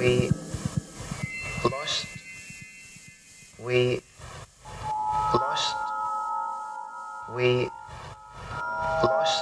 we lost, we lost, we lost,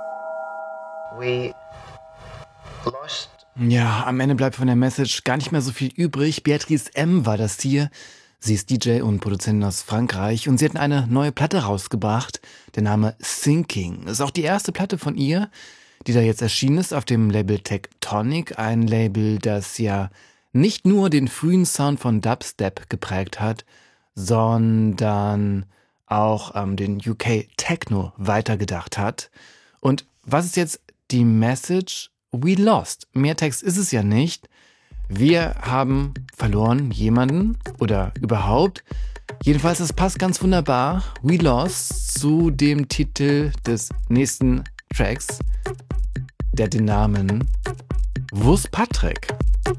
we lost. Ja, am Ende bleibt von der Message gar nicht mehr so viel übrig. Beatrice M. war das hier. Sie ist DJ und Produzentin aus Frankreich und sie hat eine neue Platte rausgebracht. Der Name Thinking. Das ist auch die erste Platte von ihr, die da jetzt erschienen ist auf dem Label Tectonic. Ein Label, das ja nicht nur den frühen Sound von Dubstep geprägt hat, sondern auch den UK Techno weitergedacht hat. Und was ist jetzt die Message? We lost. Mehr Text ist es ja nicht. Wir haben verloren jemanden oder überhaupt. Jedenfalls, das passt ganz wunderbar. We lost zu dem Titel des nächsten Tracks, der den Namen Wus Patrick.